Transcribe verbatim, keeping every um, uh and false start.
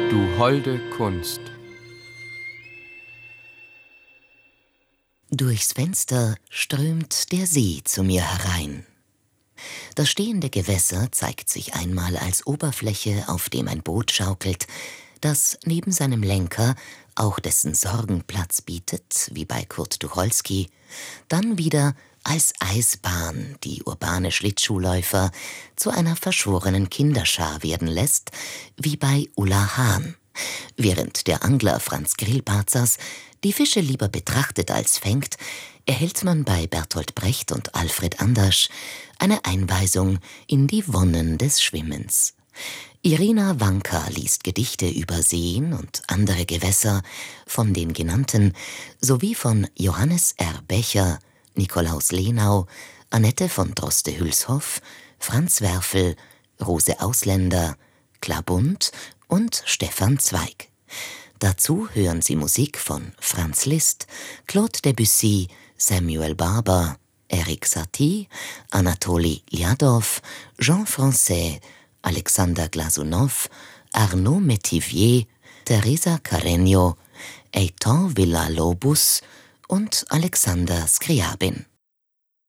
Du holde Kunst. Durchs Fenster strömt der See zu mir herein. Das stehende Gewässer zeigt sich einmal als Oberfläche, auf dem ein Boot schaukelt, das neben seinem Lenker auch dessen Sorgen Platz bietet, wie bei Kurt Tucholsky, dann wieder als Eisbahn die urbane Schlittschuhläufer zu einer verschworenen Kinderschar werden lässt, wie bei Ulla Hahn, während der Angler Franz Grillparzers die Fische lieber betrachtet als fängt, erhält man bei Bertolt Brecht und Alfred Andersch eine Einweisung in die Wonnen des Schwimmens. Irina Wanka liest Gedichte über Seen und andere Gewässer von den genannten sowie von Johannes R. Becher, Nikolaus Lenau, Annette von Droste-Hülshoff, Franz Werfel, Rose Ausländer, Klabund und Stefan Zweig. Dazu hören Sie Musik von Franz Liszt, Claude Debussy, Samuel Barber, Erik Satie, Anatoli Liadow, Jean Francais, Alexander Glasunow, Arnaud Métivier, Teresa Carreño, Eitan Villa-Lobos und Alexander Scriabin.